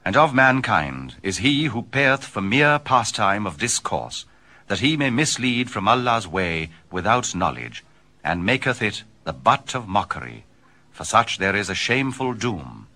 And of mankind is he who payeth for mere pastime of discourse, that he may mislead from Allah's way without knowledge, and maketh it the butt of mockery. For such there is a shameful doom.